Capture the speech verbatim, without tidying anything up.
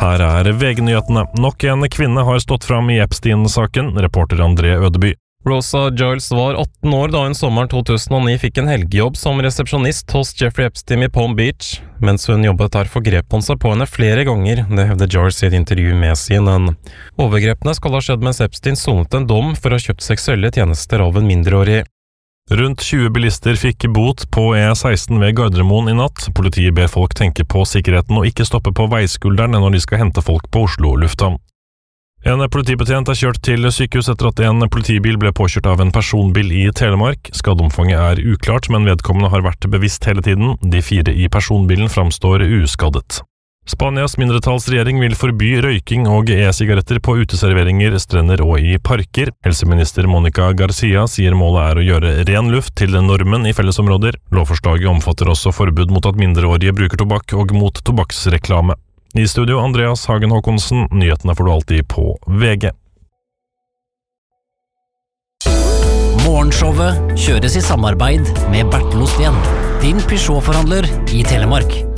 Her er V G-nyhetene. Nok en kvinne har stått fram i Epstein-saken, reporter André Ødeby. Rosa Giles var atten år da hun sommeren to tusen og ni fikk en helgejobb som resepsjonist hos Jeffrey Epstein i Palm Beach. Mens hun jobbet der forgrep han seg på henne flere ganger, det hevder Giles i et intervju med C N N. Overgrepene skal ha skjedd mens Epstein sonet en dom for å ha kjøpt seksuelle tjenester av en mindreårig. Rundt tjue bilister fikk bot på E seksten ved Gardermoen i natt. Politiet ber folk tenke på sikkerheten og ikke stoppe på veiskulderen når de skal hente folk på Oslo lufthavn. En politibetjent er kjørt til sykehus etter at en politibil ble påkjørt av en personbil i Telemark. Skadeomfanget er uklart, men vedkommende har vært bevisst hele tiden. De fire i personbilen framstår uskadet. Spanias mindretallsregjering vil forby røyking og e-sigaretter på uteserveringer, strender og i parker. Helseminister Monica Garcia sier målet er å gjøre ren luft til normen i fellesområder. Lovforslaget omfatter også forbud mot at mindreårige bruker tobakk og mot tobakksreklame. I studio Andreas Hagen Håkonsen, nyhetene får du alltid på V G. Morgenshowet kjøres i samarbeid med Bertel Osten, din Peugeot-forhandler i Telemark.